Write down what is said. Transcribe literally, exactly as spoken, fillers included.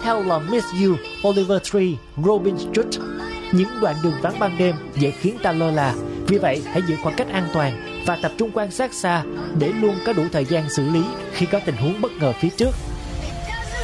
Hell I Miss You, Oliver Tree, Robin Street. Những đoạn đường vắng ban đêm dễ khiến ta lơ là. Vì vậy, hãy giữ khoảng cách an toàn và tập trung quan sát xa để luôn có đủ thời gian xử lý khi có tình huống bất ngờ phía trước.